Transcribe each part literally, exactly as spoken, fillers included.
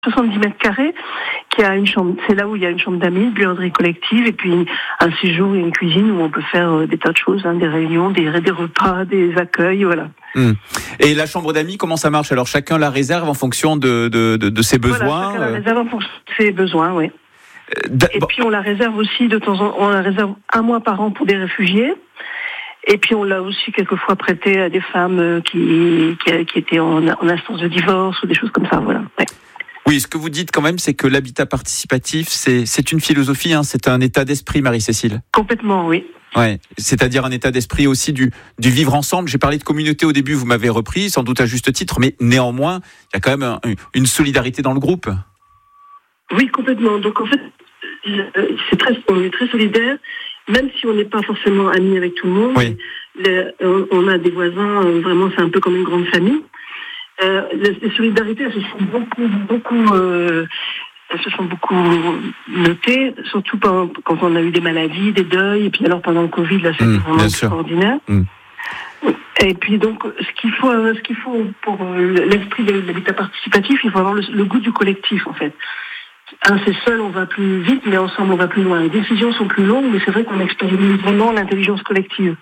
soixante-dix mètres carrés, qui a une chambre, c'est là où il y a une chambre d'amis, une buanderie collective, et puis un séjour et une cuisine où on peut faire euh, des tas de choses, hein, des réunions, des, des repas, des accueils, voilà. Mmh. Et la chambre d'amis, comment ça marche? Alors chacun la réserve en fonction de, de, de, de ses besoins. Voilà, chacun la réserve en fonction de ses besoins, oui. Euh, et puis on la réserve aussi de temps en temps, on la réserve un mois par an pour des réfugiés. Et puis on l'a aussi quelquefois prêté à des femmes qui, qui, qui étaient en, en instance de divorce ou des choses comme ça, voilà. Ouais. Oui, ce que vous dites quand même, c'est que l'habitat participatif, c'est, c'est une philosophie, hein, c'est un état d'esprit, Marie-Cécile. Complètement, oui. Ouais, c'est-à-dire un état d'esprit aussi du, du vivre ensemble. J'ai parlé de communauté au début, vous m'avez repris, sans doute à juste titre, mais néanmoins, il y a quand même un, une solidarité dans le groupe. Oui, complètement. Donc en fait, c'est très, on est très solidaires, même si on n'est pas forcément amis avec tout le monde. Oui. Le, on a des voisins, vraiment, c'est un peu comme une grande famille. Euh, les, les solidarités, elles se sont beaucoup, beaucoup, euh, elles se sont beaucoup notées, surtout quand, quand on a eu des maladies, des deuils, et puis alors pendant le Covid, là, c'était mmh, vraiment extraordinaire. Mmh. Et puis donc, ce qu'il faut, ce qu'il faut pour l'esprit de l'habitat participatif, il faut avoir le, le goût du collectif, en fait. Un, c'est seul, on va plus vite, mais ensemble, on va plus loin. Les décisions sont plus longues, mais c'est vrai qu'on expérimente vraiment l'intelligence collective.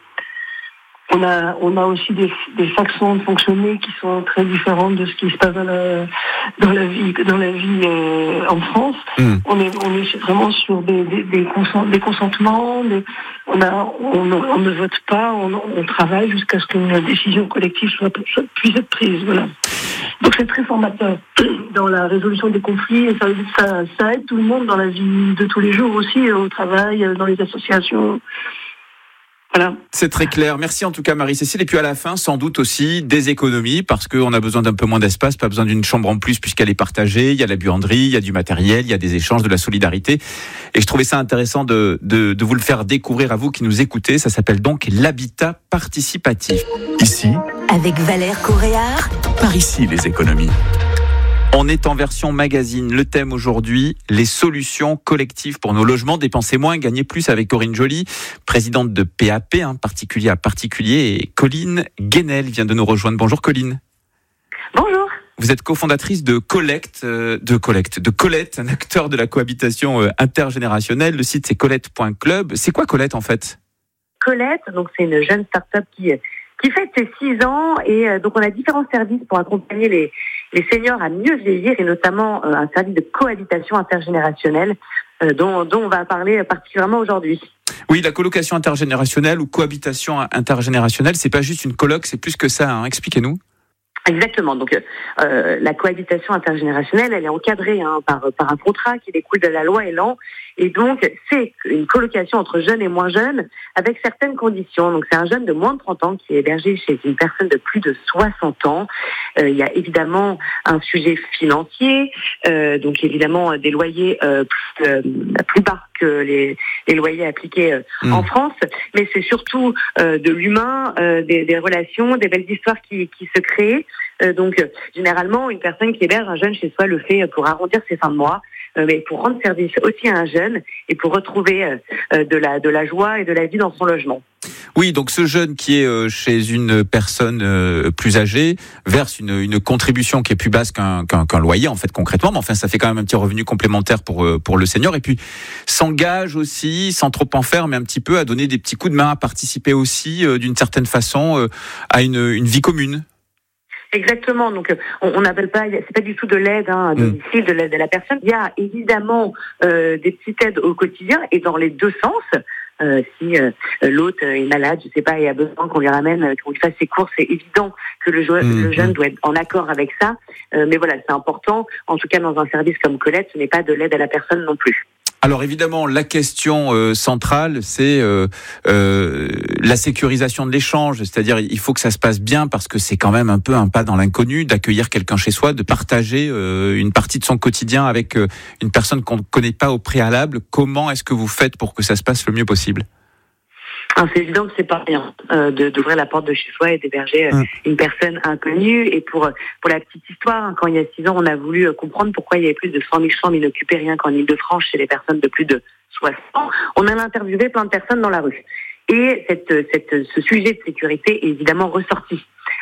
On a, on a aussi des, des façons de fonctionner qui sont très différentes de ce qui se passe dans la, dans la vie, dans la vie euh, en France. Mmh. On est, on est vraiment sur des, des, des, consent, des consentements. Des, on a, on, on ne vote pas, on, on travaille jusqu'à ce qu'une décision collective soit, soit puisse être prise. Voilà. Donc c'est très formateur dans la résolution des conflits et ça, ça, ça aide tout le monde dans la vie de tous les jours aussi, au travail, dans les associations. Voilà. C'est très clair. Merci en tout cas Marie-Cécile. Et puis à la fin, sans doute aussi des économies parce qu'on a besoin d'un peu moins d'espace, pas besoin d'une chambre en plus puisqu'elle est partagée. Il y a la buanderie, il y a du matériel, il y a des échanges, de la solidarité. Et je trouvais ça intéressant de, de, de vous le faire découvrir à vous qui nous écoutez. Ça s'appelle donc l'habitat participatif. Ici, avec Valère Coréard. Par ici les économies. On est en version magazine. Le thème aujourd'hui, les solutions collectives pour nos logements. Dépenser moins, gagner plus avec Corinne Joly, présidente de P A P, hein, particulier à particulier. Et Colline Guénel vient de nous rejoindre. Bonjour Colline. Bonjour. Vous êtes cofondatrice de Collecte, euh, de Collecte, de Colette, un acteur de la cohabitation euh, intergénérationnelle. Le site c'est colette point club. C'est quoi Colette en fait? Colette, donc c'est une jeune start-up qui qui fête ses six ans et euh, donc on a différents services pour accompagner les les seniors à mieux vieillir et notamment euh, un service de cohabitation intergénérationnelle euh, dont, dont on va parler particulièrement aujourd'hui. Oui, la colocation intergénérationnelle ou cohabitation intergénérationnelle, c'est pas juste une coloc, c'est plus que ça, hein. Expliquez-nous. Exactement. Donc, euh, la cohabitation intergénérationnelle, elle est encadrée hein, par par un contrat qui découle de la loi Elan, et donc c'est une colocation entre jeunes et moins jeunes avec certaines conditions. Donc, c'est un jeune de moins de trente ans qui est hébergé chez une personne de plus de soixante ans. Euh, il y a évidemment un sujet financier, euh, donc évidemment des loyers euh, plus, euh, plus bas que les, les loyers appliqués euh, mmh. en France, mais c'est surtout euh, de l'humain, euh, des, des relations, des belles histoires qui, qui se créent. Euh, donc, euh, généralement, une personne qui héberge un jeune chez soi le fait pour arrondir ses fins de mois, euh, mais pour rendre service aussi à un jeune et pour retrouver euh, de la de la joie et de la vie dans son logement. Oui, donc ce jeune qui est euh, chez une personne euh, plus âgée verse une, une contribution qui est plus basse qu'un, qu'un, qu'un loyer, en fait, concrètement. Mais enfin, ça fait quand même un petit revenu complémentaire pour, euh, pour le senior. Et puis, s'engage aussi, sans trop en faire, mais un petit peu, à donner des petits coups de main, à participer aussi, euh, d'une certaine façon, euh, à une, une vie commune. Exactement. Donc, on n'appelle pas, c'est pas du tout de l'aide hein, à domicile, de l'aide à la personne. Il y a évidemment euh, des petites aides au quotidien et dans les deux sens. Euh, si euh, l'hôte est malade, je sais pas, et a besoin qu'on lui ramène, qu'on lui fasse ses courses, c'est évident que le, jo- mmh. le jeune doit être en accord avec ça. Euh, mais voilà, c'est important. En tout cas, dans un service comme Colette, ce n'est pas de l'aide à la personne non plus. Alors évidemment, la question euh, centrale, c'est euh, euh, la sécurisation de l'échange. C'est-à-dire, il faut que ça se passe bien parce que c'est quand même un peu un pas dans l'inconnu d'accueillir quelqu'un chez soi, de partager euh, une partie de son quotidien avec euh, une personne qu'on ne connaît pas au préalable. Comment est-ce que vous faites pour que ça se passe le mieux possible ? Alors, c'est évident que c'est pas rien euh, de, d'ouvrir la porte de chez soi et d'héberger euh, mmh. une personne inconnue. Et pour pour la petite histoire, hein, quand il y a six ans, on a voulu euh, comprendre pourquoi il y avait plus de cent mille chambres inoccupées rien qu'en Île-de-France chez les personnes de plus de soixante ans. On a interviewé plein de personnes dans la rue. Et cette, cette, ce sujet de sécurité est évidemment ressorti.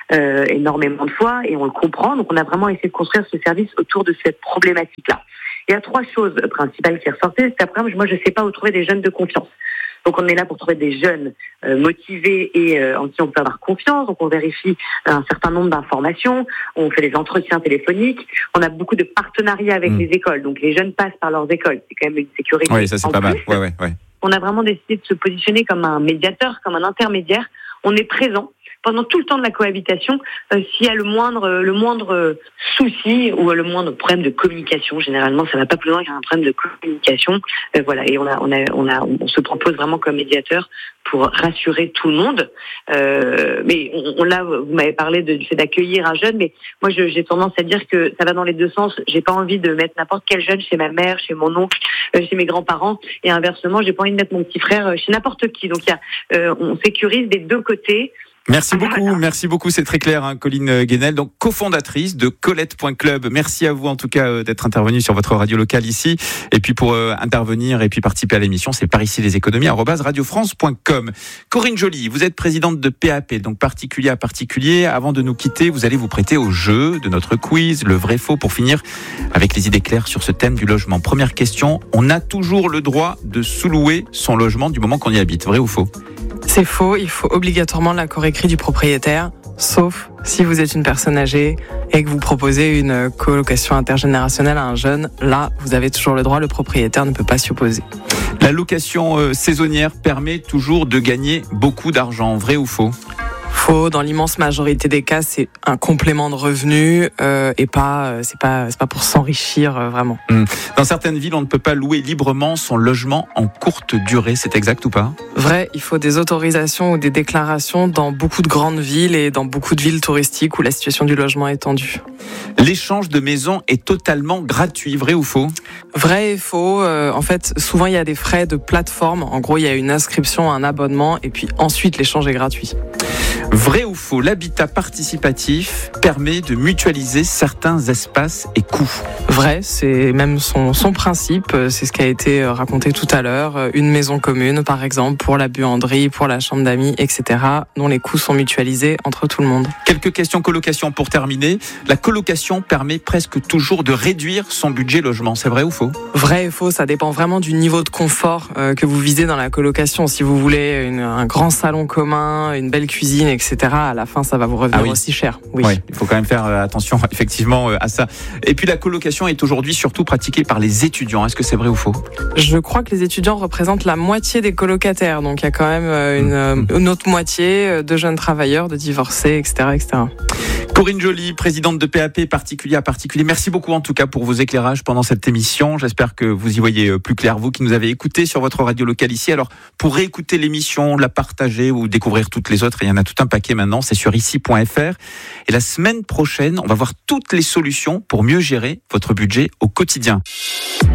euh, énormément de fois et on le comprend. Donc on a vraiment essayé de construire ce service autour de cette problématique-là. Il y a trois choses principales qui ressortaient. C'est après, moi je ne sais pas où trouver des jeunes de confiance. Donc on est là pour trouver des jeunes euh, motivés et euh, en qui on peut avoir confiance. Donc on vérifie un certain nombre d'informations, on fait des entretiens téléphoniques, on a beaucoup de partenariats avec mmh. les écoles. Donc les jeunes passent par leurs écoles, c'est quand même une sécurité. Oui, ça c'est pas mal. Ouais, ouais, ouais. On a vraiment décidé de se positionner comme un médiateur, comme un intermédiaire. On est présent pendant tout le temps de la cohabitation. Euh, s'il y a le moindre, le moindre souci ou le moindre problème de communication, généralement ça va pas plus loin qu'il y a un problème de communication. Euh, voilà, et on a, on a, on a, on se propose vraiment comme médiateur pour rassurer tout le monde. Euh, mais on, on là, vous m'avez parlé de, du fait d'accueillir un jeune, mais moi je, j'ai tendance à dire que ça va dans les deux sens. J'ai pas envie de mettre n'importe quel jeune chez ma mère, chez mon oncle, euh, chez mes grands-parents, et inversement, j'ai pas envie de mettre mon petit frère chez n'importe qui. Donc il y a, euh, on sécurise des deux côtés. Merci beaucoup, voilà. Merci beaucoup, c'est très clair, hein, Colline Guénel, donc cofondatrice de Colette point club. Merci à vous en tout cas euh, d'être intervenue sur votre radio locale ici. Et puis pour euh, intervenir et puis participer à l'émission, c'est par ici les économies arobase radio france point com. Corinne Joly, vous êtes présidente de P A P, donc particulier à particulier. Avant de nous quitter, vous allez vous prêter au jeu de notre quiz, le vrai faux, pour finir avec les idées claires sur ce thème du logement. Première question, on a toujours le droit de sous-louer son logement du moment qu'on y habite, vrai ou faux ? C'est faux, il faut obligatoirement l'accord écrit du propriétaire, sauf si vous êtes une personne âgée et que vous proposez une colocation intergénérationnelle à un jeune. Là, vous avez toujours le droit, le propriétaire ne peut pas s'y opposer. La location euh, saisonnière permet toujours de gagner beaucoup d'argent, vrai ou faux ? Faux, dans l'immense majorité des cas, c'est un complément de revenu euh, et pas, euh, c'est pas, c'est pas pour s'enrichir euh, vraiment. Mmh. Dans certaines villes, on ne peut pas louer librement son logement en courte durée, c'est exact ou pas ? Vrai, il faut des autorisations ou des déclarations dans beaucoup de grandes villes et dans beaucoup de villes touristiques où la situation du logement est tendue. L'échange de maison est totalement gratuit, vrai ou faux ? Vrai et faux. Euh, en fait, souvent il y a des frais de plateforme. En gros, il y a une inscription, un abonnement et puis ensuite l'échange est gratuit. Vrai ou faux, l'habitat participatif permet de mutualiser certains espaces et coûts. Vrai, c'est même son, son principe, c'est ce qui a été raconté tout à l'heure. Une maison commune, par exemple, pour la buanderie, pour la chambre d'amis, et cetera, dont les coûts sont mutualisés entre tout le monde. Quelques questions colocation pour terminer. La colocation permet presque toujours de réduire son budget logement, c'est vrai ou faux ? Vrai et faux, ça dépend vraiment du niveau de confort euh, que vous visez dans la colocation. Si vous voulez une, un grand salon commun, une belle cuisine, et cetera, à la fin, ça va vous revenir ah oui. aussi cher. Oui. oui, il faut quand même faire attention effectivement à ça. Et puis la colocation est aujourd'hui surtout pratiquée par les étudiants. Est-ce que c'est vrai ou faux ? Je crois que les étudiants représentent la moitié des colocataires. Donc il y a quand même une, mmh. une autre moitié de jeunes travailleurs, de divorcés, et cetera, et cetera. Corinne Joly, présidente de P A P, particulier à particulier. Merci beaucoup en tout cas pour vos éclairages pendant cette émission. J'espère que vous y voyez plus clair, vous qui nous avez écoutés sur votre radio locale ici. Alors pour réécouter l'émission, la partager ou découvrir toutes les autres, il y en a tout un paquet maintenant, c'est sur ici point f r. Et la semaine prochaine, on va voir toutes les solutions pour mieux gérer votre budget au quotidien.